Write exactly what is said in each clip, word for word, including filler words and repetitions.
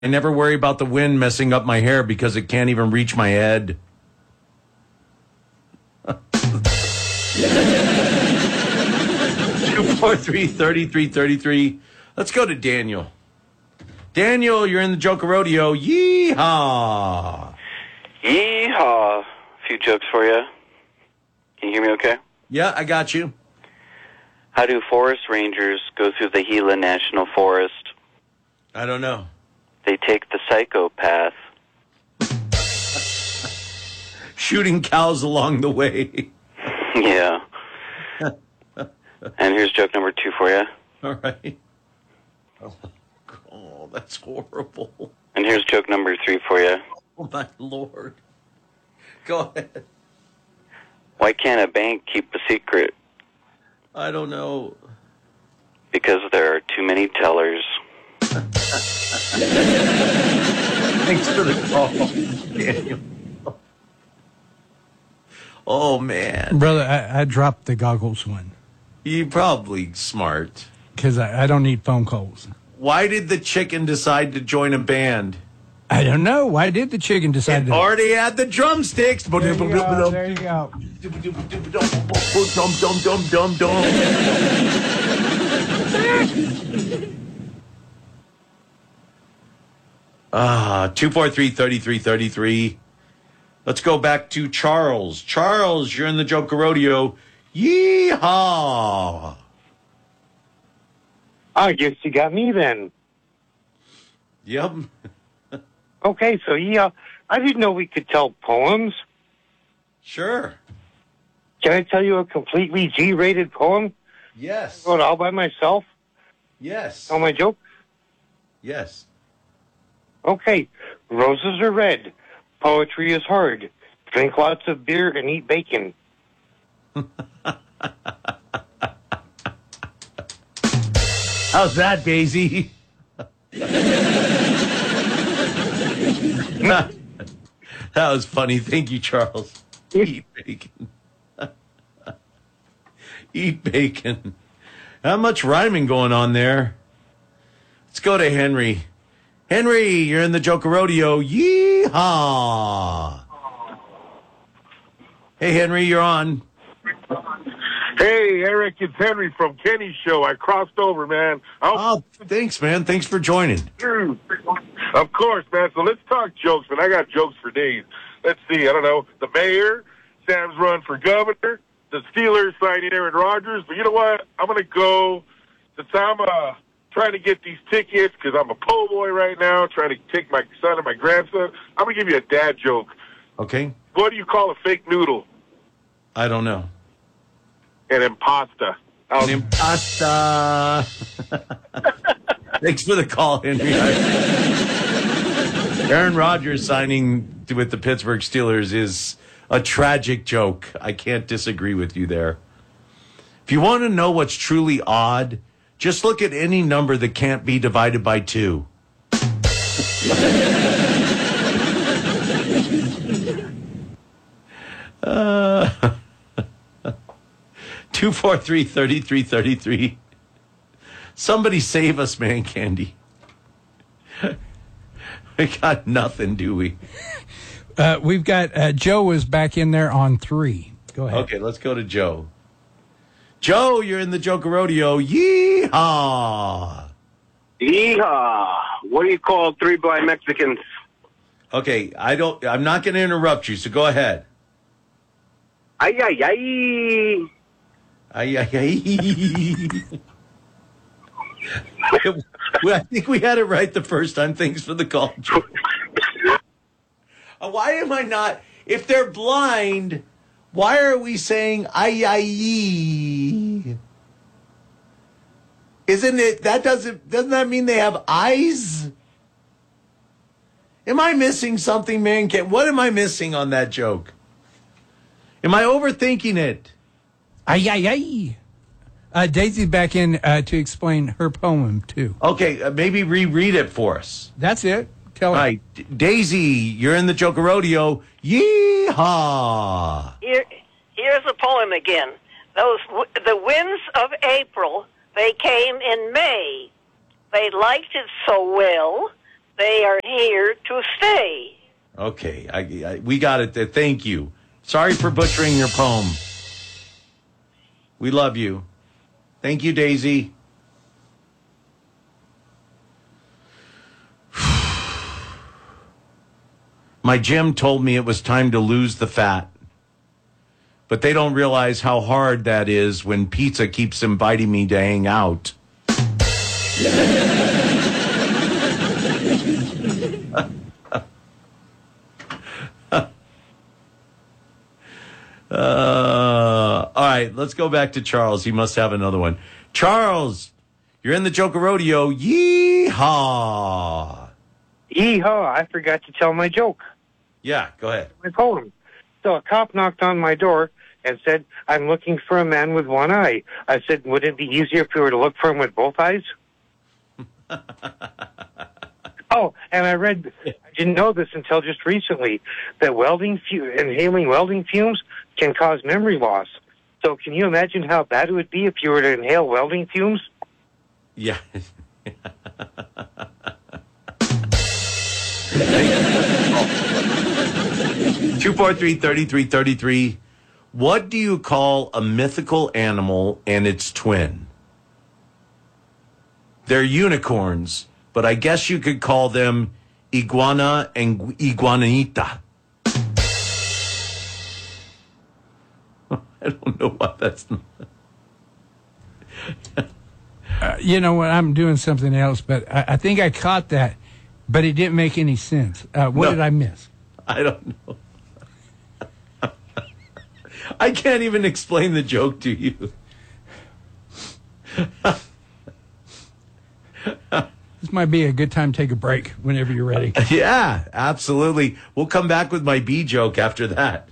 I never worry about the wind messing up my hair because it can't even reach my head. two four three, three three three three. Let's go to Daniel. Daniel, you're in the Joker Rodeo. Yeehaw. Yeehaw. A few jokes for you. Can you hear me okay? Yeah, I got you. How do forest rangers go through the Gila National Forest? I don't know. They take the psychopath. Shooting cows along the way. Yeah. And here's joke number two for you. All right. Oh, oh, that's horrible. And here's joke number three for you. Oh, my Lord. Go ahead. Why can't a bank keep a secret? I don't know. Because there are too many tellers. Thanks for the call, Daniel. Oh, man. Brother, I, I dropped the goggles one. You're probably smart. Because I, I don't need phone calls. Why did the chicken decide to join a band? I don't know. Why did the chicken decide it to... already had the drumsticks. There you go. There you go. Dum, dum, dum, dum, dum. Ah, two four three, three three three three. Let's go back to Charles. Charles, you're in the Joker Rodeo. Yeehaw! I guess you got me then. Yep. Okay, so yeah, I didn't know we could tell poems. Sure. Can I tell you a completely G-rated poem? Yes. Wrote all by myself? Yes. Tell my joke? Yes. Okay. Roses are red. Poetry is hard. Drink lots of beer and eat bacon. How's that, Daisy? That was funny. Thank you, Charles. Eat bacon. Eat bacon. How much rhyming going on there? Let's go to Henry. Henry, you're in the Joker Rodeo. Yeehaw! Hey, Henry, you're on. Hey, Eric, it's Henry from Kenny's show. I crossed over, man. I'll... Oh, thanks, man. Thanks for joining. Of course, man. So let's talk jokes, man. I got jokes for days. Let's see. I don't know. The mayor, Sam's run for governor, the Steelers signing Aaron Rodgers. But you know what? I'm going to go, since I'm uh, trying to get these tickets, because I'm a po' boy right now, trying to take my son and my grandson. I'm going to give you a dad joke. Okay. What do you call a fake noodle? I don't know. An impasta. An impasta. Thanks for the call, Henry. Aaron Rodgers signing with the Pittsburgh Steelers is a tragic joke. I can't disagree with you there. If you want to know what's truly odd, just look at any number that can't be divided by two. uh... two four three, three three three three. Somebody save us, man, Candy. We got nothing, do we? Uh, we've got uh, Joe is back in there on three. Go ahead. Okay, let's go to Joe. Joe, you're in the Joker Rodeo. Yeehaw! Yeehaw! What do you call three blind Mexicans? Okay, I don't. I'm not going to interrupt you, so go ahead. Ay ay ay. Ay, ay, ay. I think we had it right the first time. Thanks for the call, Joe. Why am I not? If they're blind, why are we saying ay, ay, Isn't it? That doesn't, doesn't that mean they have eyes? Am I missing something, man? What am I missing on that joke? Am I overthinking it? Ay, ay, ay. Uh, Daisy's back in uh, to explain her poem, too. Okay, uh, maybe reread it for us. That's it. Tell her. All right, D- Daisy, you're in the Joker Rodeo. Yeehaw! Here, here's a poem again. Those the winds of April, they came in May. They liked it so well, They are here to stay. Okay, I, I, we got it. There. Thank you. Sorry for butchering your poem. We love you. Thank you, Daisy. My gym told me it was time to lose the fat. But they don't realize how hard that is when pizza keeps inviting me to hang out. Uh, all right, let's go back to Charles. He must have another one. Charles, you're in the Joker Rodeo. Yeehaw. Yeehaw, I forgot to tell my joke. Yeah, go ahead. My poem. So a cop knocked on my door and said, I'm looking for a man with one eye. I said, would it be easier if we were to look for him with both eyes? Oh, and I read, I didn't know this until just recently, that welding, fu- inhaling welding fumes can cause memory loss. So can you imagine how bad it would be if you were to inhale welding fumes? Yeah. two four three, three three three three. What do you call a mythical animal and its twin? They're unicorns, but I guess you could call them iguana and iguanita. I don't know why that's not. Uh, you know what? I'm doing something else, but I, I think I caught that, but it didn't make any sense. Uh, what No. did I miss? I don't know. I can't even explain the joke to you. This might be a good time to take a break whenever you're ready. Yeah, absolutely. We'll come back with my B joke after that.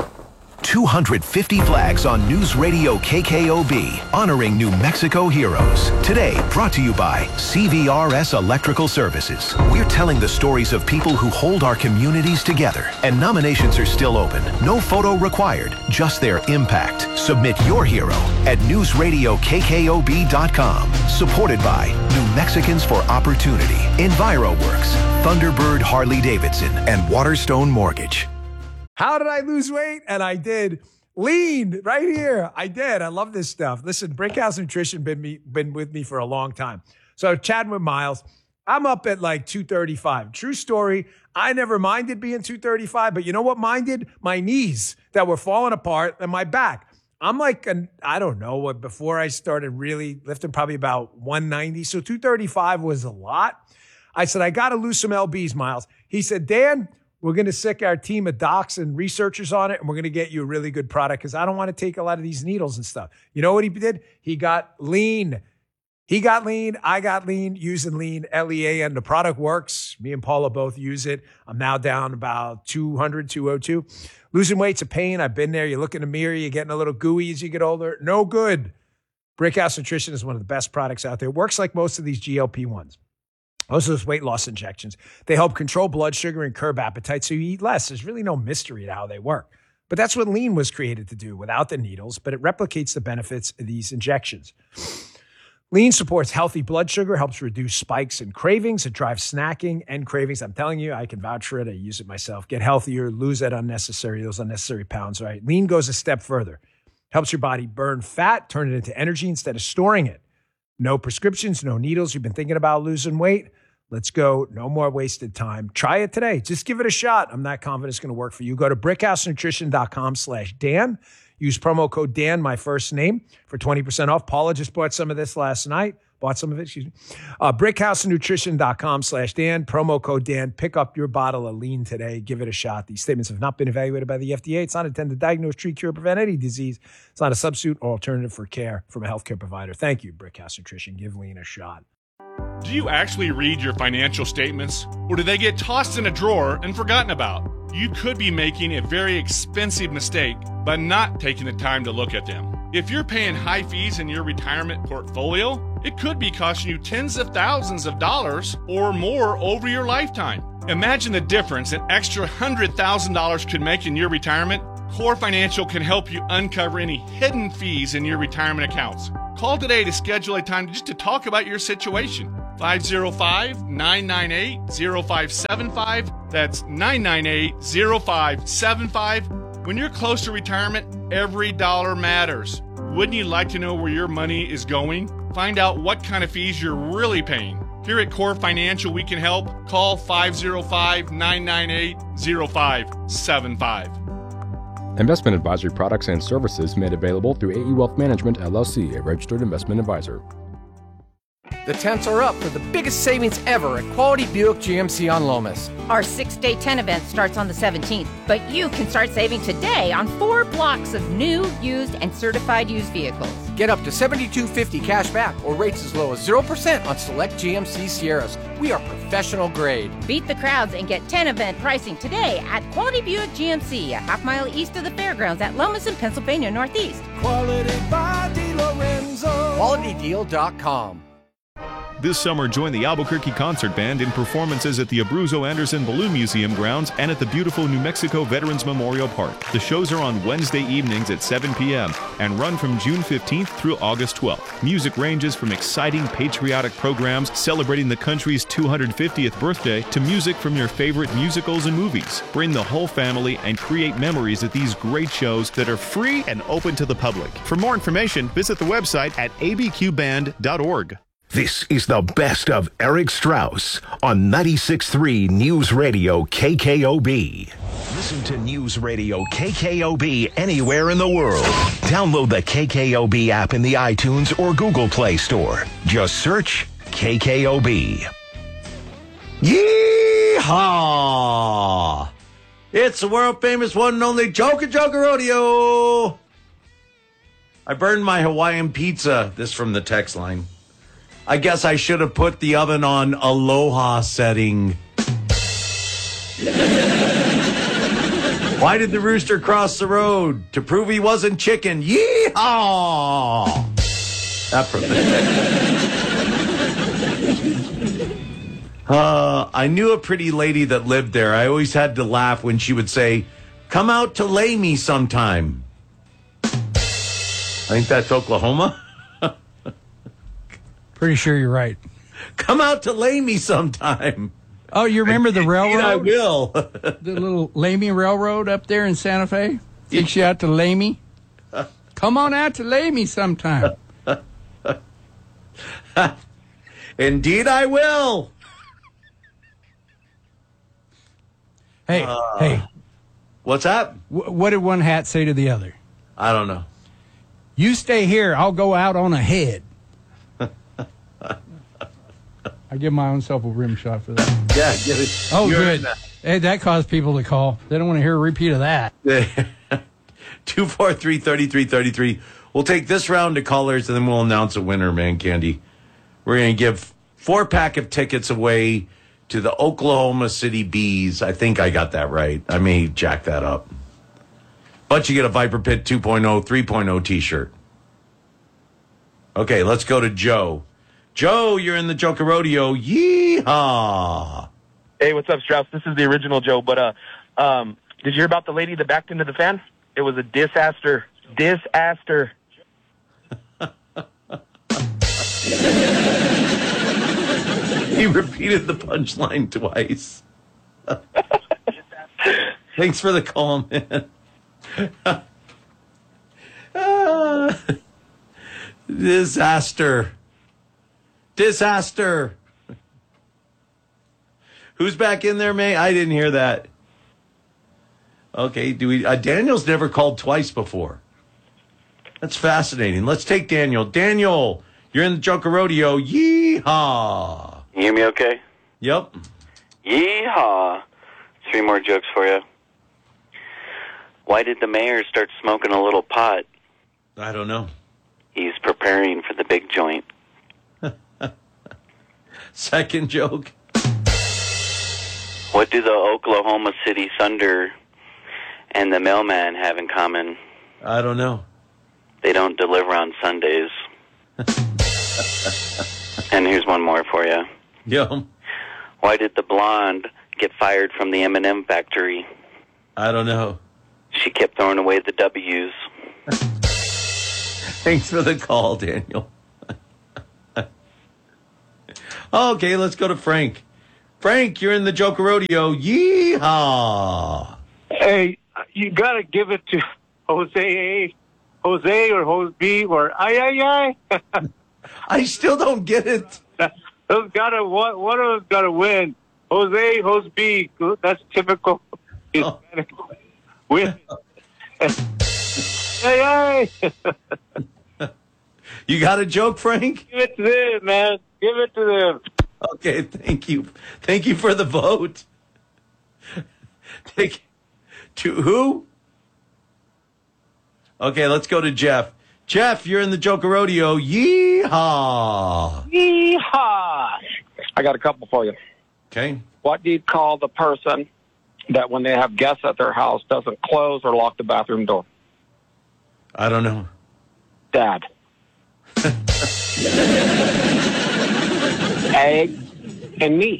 two hundred fifty flags on News Radio K K O B, honoring New Mexico heroes. Today, brought to you by C V R S Electrical Services. We're telling the stories of people who hold our communities together, and nominations are still open. No photo required, just their impact. Submit your hero at news radio k k o b dot com. Supported by New Mexicans for Opportunity, EnviroWorks, Thunderbird Harley Davidson, and Waterstone Mortgage. How did I lose weight? And I did. Lean right here. I did. I love this stuff. Listen, Brickhouse Nutrition been me been with me for a long time. So chatting with Miles, I'm up at like two thirty-five. True story. I never minded being two thirty-five, but you know what minded? My knees that were falling apart and my back. I'm like, an, I don't know what, before I started really lifting, probably about one ninety. So two thirty-five was a lot. I said, I got to lose some L Bs, Miles. He said, Dan, we're going to sick our team of docs and researchers on it, and we're going to get you a really good product because I don't want to take a lot of these needles and stuff. You know what he did? He got lean. He got lean. I got lean using lean, L E A N. The product works. Me and Paula both use it. I'm now down about two hundred, two oh two. Losing weight's a pain. I've been there. You look in the mirror, you're getting a little gooey as you get older. No good. Brickhouse Nutrition is one of the best products out there. It works like most of these G L P ones. Most of those weight loss injections, they help control blood sugar and curb appetite so you eat less. There's really no mystery to how they work. But that's what lean was created to do without the needles, but it replicates the benefits of these injections. Lean supports healthy blood sugar, helps reduce spikes and cravings. It drives snacking and cravings. I'm telling you, I can vouch for it. I use it myself. Get healthier, lose that unnecessary, those unnecessary pounds, right? Lean goes a step further. Helps your body burn fat, turn it into energy instead of storing it. No prescriptions, no needles. You've been thinking about losing weight? Let's go. No more wasted time. Try it today. Just give it a shot. I'm not confident it's going to work for you. Go to brickhousenutrition.com slash Dan. Use promo code Dan, my first name, for twenty percent off. Paula just bought some of this last night. Bought some of it, excuse me. Uh, brickhousenutrition.com slash Dan. Promo code Dan. Pick up your bottle of lean today. Give it a shot. These statements have not been evaluated by the F D A. It's not intended to diagnose, treat, cure, prevent any disease. It's not a substitute or alternative for care from a healthcare provider. Thank you, Brickhouse Nutrition. Give lean a shot. Do you actually read your financial statements, or do they get tossed in a drawer and forgotten about? You could be making a very expensive mistake by not taking the time to look at them. If you're paying high fees in your retirement portfolio, it could be costing you tens of thousands of dollars or more over your lifetime. Imagine the difference an extra one hundred thousand dollars could make in your retirement. Core Financial can help you uncover any hidden fees in your retirement accounts. Call today to schedule a time just to talk about your situation. five oh five, nine nine eight, oh five seven five. That's nine nine eight, oh five seven five. When you're close to retirement, every dollar matters. Wouldn't you like to know where your money is going? Find out what kind of fees you're really paying. Here at Core Financial, we can help. Call five oh five, nine nine eight, oh five seven five. Investment advisory products and services made available through A E Wealth Management, L L C, a registered investment advisor. The tents are up for the biggest savings ever at Quality Buick G M C on Lomas. Our six-day tent event starts on the seventeenth, but you can start saving today on four blocks of new, used, and certified used vehicles. Get up to seventy-two dollars and fifty cents cash back or rates as low as zero percent on select G M C Sierras. We are professional grade. Beat the crowds and get tent event pricing today at Quality Buick G M C, a half mile east of the fairgrounds at Lomas in Pennsylvania Northeast. Quality by DiLorenzo. quality deal dot com. This summer, join the Albuquerque Concert Band in performances at the Abruzzo Anderson Balloon Museum grounds and at the beautiful New Mexico Veterans Memorial Park. The shows are on Wednesday evenings at seven p.m. and run from June fifteenth through August twelfth. Music ranges from exciting patriotic programs celebrating the country's two hundred fiftieth birthday to music from your favorite musicals and movies. Bring the whole family and create memories at these great shows that are free and open to the public. For more information, visit the website at a b q band dot org. This is the best of Eric Strauss on ninety-six point three News Radio K K O B. Listen to News Radio K K O B anywhere in the world. Download the K K O B app in the iTunes or Google Play Store. Just search K K O B. Yeehaw! It's the world famous one and only Joker Joker Rodeo. I burned my Hawaiian pizza. This from the text line. I guess I should have put the oven on Aloha setting. Why did the rooster cross the road? To prove he wasn't chicken. Yeehaw! That from the text. Uh, I knew a pretty lady that lived there. I always had to laugh when she would say, "Come out to lay me sometime." I think that's Oklahoma. Pretty sure you're right. Come out to lay me sometime. Oh, you remember the railroad? I will. The little Lamy Railroad up there in Santa Fe? Takes you out to Lamy? Come on out to Lamy sometime. Indeed I will. Hey, uh, hey. What's that? W- what did one hat say to the other? I don't know. You stay here, I'll go out on ahead. I give my own self a rim shot for that. Yeah, give it. Oh, good. That. Hey, that caused people to call. They don't want to hear a repeat of that. two four three, three three three three. We'll take this round of callers, and then we'll announce a winner, man, Candy. We're going to give four-pack of tickets away to the Oklahoma City Bees. I think I got that right. I may jack that up. But you get a Viper Pit two point oh, three point oh T-shirt. Okay, let's go to Joe. Joe, you're in the Joker Rodeo. Yeehaw! Hey, what's up, Strauss? This is the original Joe. But uh, um, did you hear about the lady that backed into the fan? It was a disaster. Disaster. He repeated the punchline twice. Thanks for the call, man. ah, disaster. Disaster. Who's back in there, May? I didn't hear that. Okay, do we? Uh, Daniel's never called twice before. That's fascinating. Let's take Daniel. Daniel, you're in the Joker Rodeo. Yeehaw! You hear me okay? Yep. Yeehaw! Three more jokes for you. Why did the mayor start smoking a little pot? I don't know. He's preparing for the big joint. Second joke. What do the Oklahoma City Thunder and the mailman have in common? I don't know. They don't deliver on Sundays. And here's one more for you. Yeah. Why did the blonde get fired from the M and M factory? I don't know. She kept throwing away the W's. Thanks for the call, Daniel. Okay, let's go to Frank. Frank, you're in the Joker Rodeo. Yeehaw! Hey, you got to give it to Jose, Jose or Jose B or ay ay ay. I still don't get it. Those gotta one, one of them's got to win. Jose, Jose B. That's typical Hispanic oh. win. Hey, hey. You got a joke, Frank? Give it to them, man. Give it to them. Okay, thank you. Thank you for the vote. Take to who? Okay, let's go to Jeff. Jeff, you're in the Joker Rodeo. Yeehaw! Yeehaw! I got a couple for you. Okay. What do you call the person that when they have guests at their house doesn't close or lock the bathroom door? I don't know. Dad. Egg and me.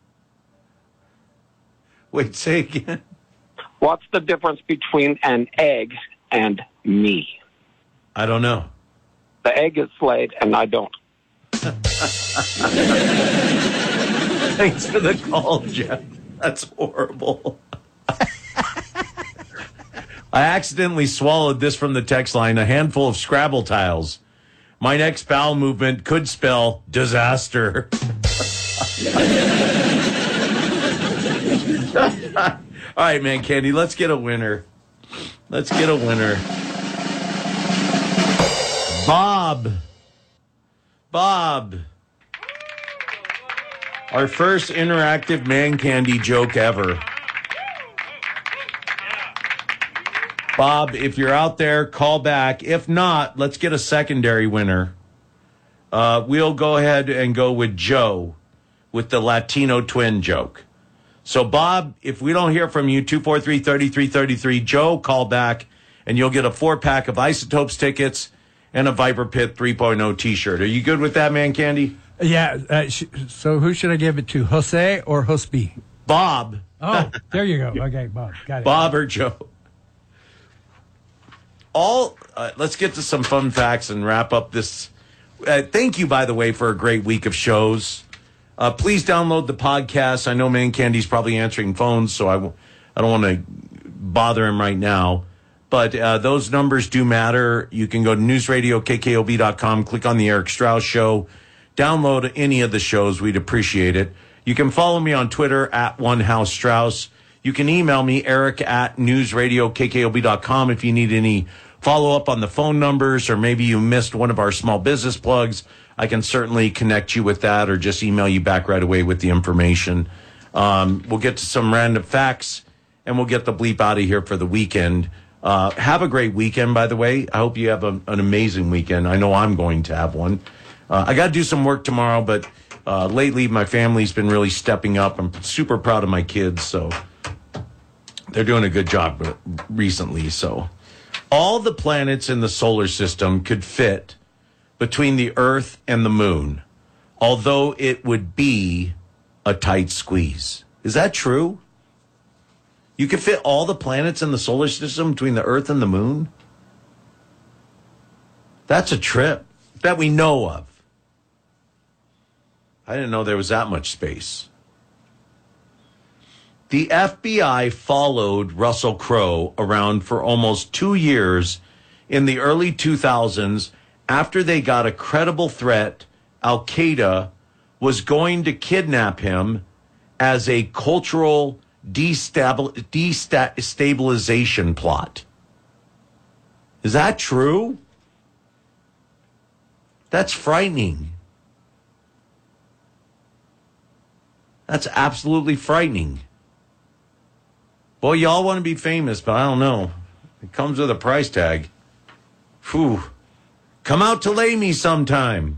Wait, say again. What's the difference between an egg and me? I don't know. The egg is laid and I don't. Thanks for the call, Jeff. That's horrible. I accidentally swallowed this from the text line, a handful of Scrabble tiles. My next bowel movement could spell disaster. All right, man, Candy, let's get a winner. Let's get a winner. Bob. Bob. Our first interactive man candy joke ever. Bob, if you're out there, call back. If not, let's get a secondary winner. Uh, we'll go ahead and go with Joe with the Latino twin joke. So, Bob, if we don't hear from you, two four three, three three three three, Joe, call back, and you'll get a four-pack of Isotopes tickets and a Viper Pit three point oh T-shirt. Are you good with that, man, Candy? Yeah. Uh, sh- so who should I give it to, Jose or Hospi? Bob. Oh, there you go. Okay, Bob. Got it. Bob or Joe. All. Uh, let's get to some fun facts and wrap up this. Uh, thank you, by the way, for a great week of shows. Uh, please download the podcast. I know Man Candy's probably answering phones, so I, w- I don't want to bother him right now. But uh, those numbers do matter. You can go to news radio k k o b dot com, click on the Eric Strauss Show, download any of the shows. We'd appreciate it. You can follow me on Twitter at one house strauss. You can email me, Eric at news radio k k o b dot com, if you need any follow-up on the phone numbers, or maybe you missed one of our small business plugs. I can certainly connect you with that, or just email you back right away with the information. Um, we'll get to some random facts, and we'll get the bleep out of here for the weekend. Uh, have a great weekend, by the way. I hope you have a, an amazing weekend. I know I'm going to have one. Uh, I got to do some work tomorrow, but uh, lately my family's been really stepping up. I'm super proud of my kids, so they're doing a good job recently. So all the planets in the solar system could fit between the Earth and the Moon, although it would be a tight squeeze. Is that true? You could fit all the planets in the solar system between the Earth and the Moon? That's a trip that we know of. I didn't know there was that much space. The F B I followed Russell Crowe around for almost two years in the early two thousands after they got a credible threat Al-Qaeda was going to kidnap him as a cultural destabil- destabilization plot. Is that true? That's frightening. That's absolutely frightening. Boy, y'all want to be famous, but I don't know. It comes with a price tag. Whew. Come out to lay me sometime.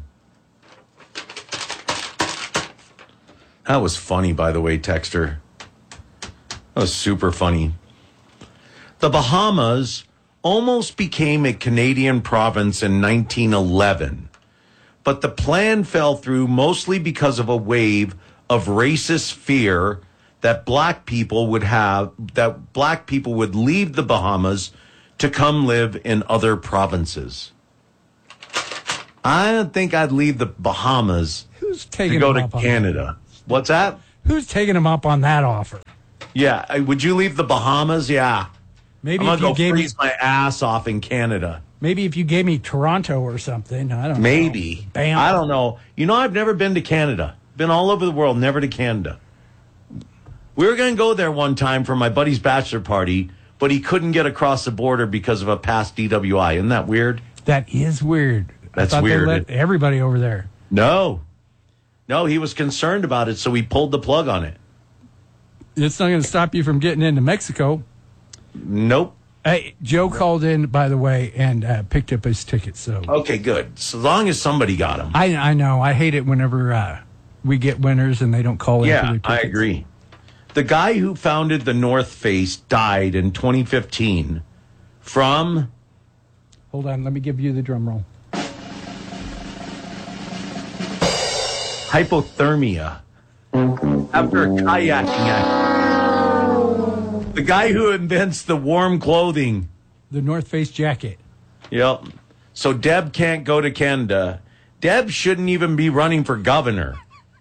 That was funny, by the way, Texter. That was super funny. The Bahamas almost became a Canadian province in nineteen eleven, but the plan fell through mostly because of a wave of racist fear that black people would have, that black people would leave the Bahamas to come live in other provinces. I don't think I'd leave the Bahamas Who's taking to go him to up on Canada. What's that? Who's taking him up on that offer? Yeah. uh, Would you leave the Bahamas? Yeah. Maybe I'm if gonna you go gave me, freeze my ass off in Canada. maybe if you gave me Toronto or something. I don't know. Maybe. Bam. I don't know. You know, I've never been to Canada. Been all over the world, never to Canada. We were going to go there one time for my buddy's bachelor party, but he couldn't get across the border because of a past D W I. Isn't that weird? That is weird. That's I thought weird. They let everybody over there. No. No, he was concerned about it, so he pulled the plug on it. It's not going to stop you from getting into Mexico. Nope. Hey, Joe called in, by the way, and uh, picked up his ticket. So Okay, good. So long as somebody got him. I, I know. I hate it whenever uh, we get winners and they don't call in for Yeah, their I tickets. agree. The guy who founded the North Face died in twenty fifteen from... Hold on. Let me give you the drum roll. hypothermia after a kayaking accident. The guy who invents the warm clothing. The North Face jacket. Yep. So Deb can't go to Canada. Deb shouldn't even be running for governor.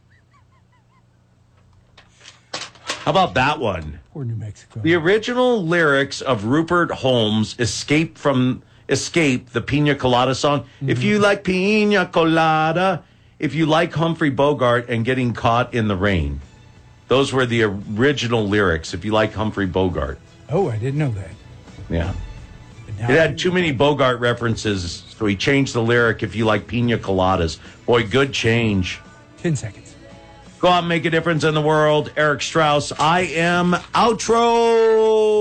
How about that one? Poor New Mexico. The original lyrics of Rupert Holmes' Escape from Escape, the Pina Colada song. Mm-hmm. If you like Pina Colada, if you like Humphrey Bogart and Getting Caught in the Rain. Those were the original lyrics, if you like Humphrey Bogart. Oh, I didn't know that. Yeah. It had too many Bogart references, so he changed the lyric, if you like Pina Coladas. Boy, good change. Ten seconds. Go out and make a difference in the world. Eric Strauss, I am outro.